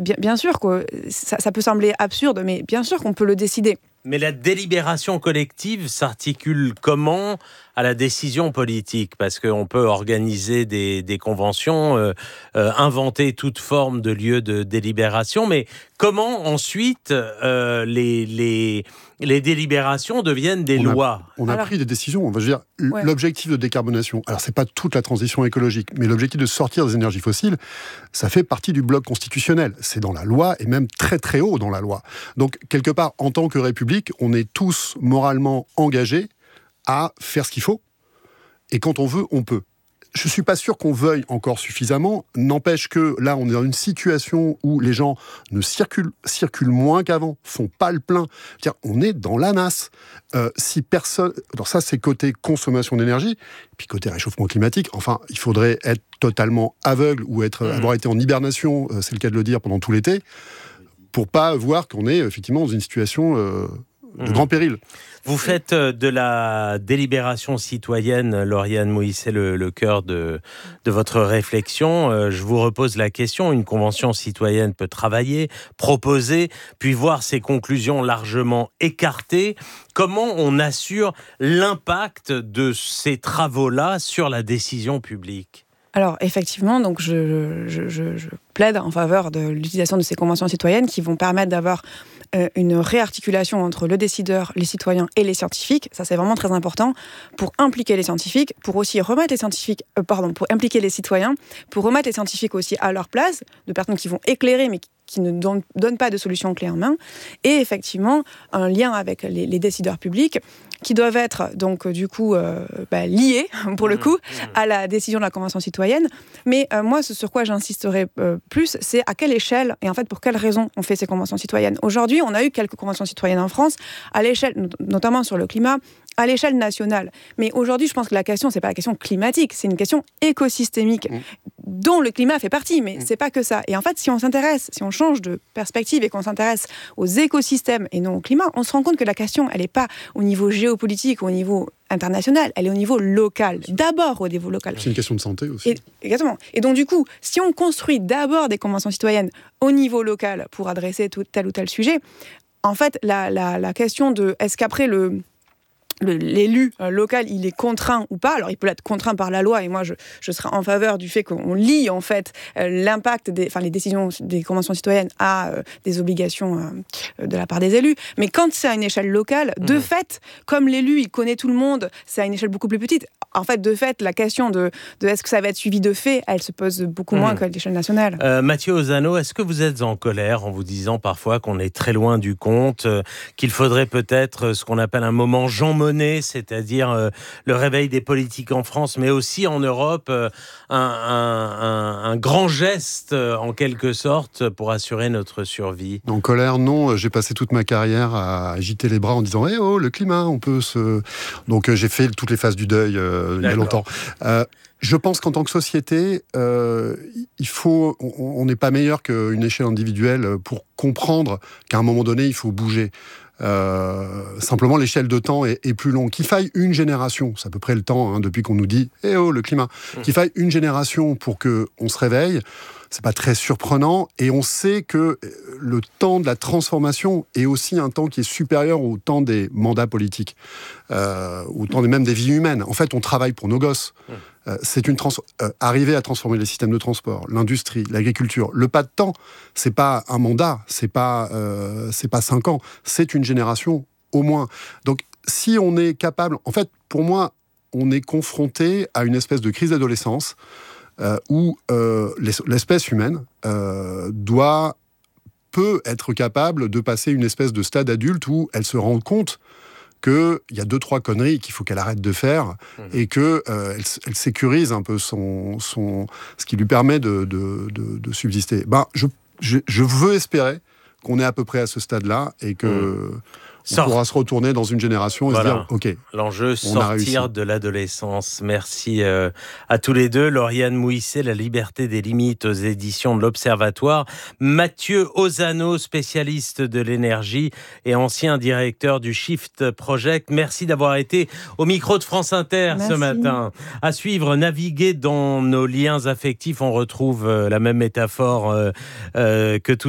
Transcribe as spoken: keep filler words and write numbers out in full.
bien, bien sûr que ça, ça peut sembler absurde, mais bien sûr qu'on peut le décider. Mais la délibération collective s'articule comment à la décision politique ? Parce qu'on peut organiser des, des conventions, euh, euh, inventer toute forme de lieu de délibération, mais comment ensuite euh, les, les, les délibérations deviennent des on a, lois ? On a alors, pris des décisions. On va dire, ouais. L'objectif de décarbonation, alors c'est pas toute la transition écologique, mais l'objectif de sortir des énergies fossiles, ça fait partie du bloc constitutionnel. C'est dans la loi, et même très très haut dans la loi. Donc, quelque part, en tant que République, on est tous moralement engagés à faire ce qu'il faut. Et quand on veut, on peut. Je ne suis pas sûr qu'on veuille encore suffisamment. N'empêche que là, on est dans une situation où les gens ne circulent, circulent moins qu'avant, font pas le plein. C'est-à-dire, on est dans la nasse. Euh, si personne... Alors ça, c'est côté consommation d'énergie. Puis côté réchauffement climatique, enfin, il faudrait être totalement aveugle ou être, mmh. avoir été en hibernation, euh, c'est le cas de le dire, pendant tout l'été, pour pas voir qu'on est effectivement dans une situation euh, de mmh. grand péril. Vous faites de la délibération citoyenne, Lauriane Mouisset, le, le cœur de, de votre réflexion. Euh, je vous repose la question. Une convention citoyenne peut travailler, proposer, puis voir ses conclusions largement écartées. Comment on assure l'impact de ces travaux-là sur la décision publique ? Alors effectivement, donc je, je, je, je plaide en faveur de l'utilisation de ces conventions citoyennes qui vont permettre d'avoir euh, une réarticulation entre le décideur, les citoyens et les scientifiques. Ça, c'est vraiment très important pour impliquer les scientifiques, pour aussi remettre les scientifiques, euh, pardon, pour impliquer les citoyens, pour remettre les scientifiques aussi à leur place, de personnes qui vont éclairer, mais qui qui ne donnent, donnent pas de solution clé en main, et effectivement un lien avec les, les décideurs publics qui doivent être donc du coup euh, bah, liés pour le coup à la décision de la Convention citoyenne. Mais euh, moi, ce sur quoi j'insisterai euh, plus, c'est à quelle échelle et en fait pour quelles raisons on fait ces conventions citoyennes. Aujourd'hui, on a eu quelques conventions citoyennes en France à l'échelle, notamment sur le climat, à l'échelle nationale. Mais aujourd'hui, je pense que la question, c'est pas la question climatique, c'est une question écosystémique, mmh. dont le climat fait partie, mais mmh. c'est pas que ça. Et en fait, si on s'intéresse, si on change de perspective et qu'on s'intéresse aux écosystèmes et non au climat, on se rend compte que la question, elle est pas au niveau géopolitique ou au niveau international, elle est au niveau local. D'abord au niveau local. C'est une question de santé aussi. Et, exactement. Et donc du coup, si on construit d'abord des conventions citoyennes au niveau local pour adresser tout, tel ou tel sujet, en fait, la, la, la question de est-ce qu'après le Le, l'élu euh, local, il est contraint ou pas. Alors, il peut être contraint par la loi, et moi, je, je serais en faveur du fait qu'on lie, en fait, euh, l'impact des, enfin, les décisions des conventions citoyennes à euh, des obligations euh, de la part des élus. Mais quand c'est à une échelle locale, mmh. de fait, comme l'élu, il connaît tout le monde, c'est à une échelle beaucoup plus petite. En fait, de fait, la question de, de est-ce que ça va être suivi de fait, elle se pose beaucoup mmh. moins qu'à l'échelle nationale. Euh, Mathieu Ozano, est-ce que vous êtes en colère en vous disant parfois qu'on est très loin du compte, euh, qu'il faudrait peut-être ce qu'on appelle un moment Jean Monnet, c'est-à-dire euh, le réveil des politiques en France, mais aussi en Europe, euh, un, un, un, un grand geste, euh, en quelque sorte, pour assurer notre survie? En colère, non. J'ai passé toute ma carrière à agiter les bras en disant hey, « oh, le climat, on peut se... » Donc euh, j'ai fait toutes les phases du deuil euh, il y a longtemps. Euh, je pense qu'en tant que société, euh, il faut, on n'est pas meilleur qu'une échelle individuelle pour comprendre qu'à un moment donné, il faut bouger. Euh, simplement, l'échelle de temps est, est plus longue. Qu'il faille une génération, c'est à peu près le temps hein, depuis qu'on nous dit « Eh oh, le climat mmh. !» Qu'il faille une génération pour qu'on se réveille, c'est pas très surprenant. Et on sait que le temps de la transformation est aussi un temps qui est supérieur au temps des mandats politiques, euh, au temps même des vies humaines. En fait, on travaille pour nos gosses. Mmh. Euh, c'est une trans- euh, arriver à transformer les systèmes de transport, l'industrie, l'agriculture. Le pas de temps, c'est pas un mandat, c'est pas euh, c'est pas cinq ans, c'est une génération au moins. Donc, si on est capable, en fait, pour moi, on est confronté à une espèce de crise d'adolescence euh, où euh, l'espèce humaine euh, doit peut être capable de passer une espèce de stade adulte où elle se rend compte qu'il y a deux, trois conneries qu'il faut qu'elle arrête de faire mmh. et qu'elle euh, elle sécurise un peu son, son, ce qui lui permet de, de, de, de subsister. Ben, je, je, je veux espérer qu'on est à peu près à ce stade-là et que... Mmh. On Sort. pourra se retourner dans une génération et voilà. se dire, OK, l'enjeu, sortir de l'adolescence. Merci euh, à tous les deux. Lauriane Mouisset, La liberté des limites aux éditions de l'Observatoire. Mathieu Ozano, spécialiste de l'énergie et ancien directeur du Shift Project. Merci d'avoir été au micro de France Inter Merci. ce matin. À suivre, naviguer dans nos liens affectifs. On retrouve euh, la même métaphore euh, euh, que tout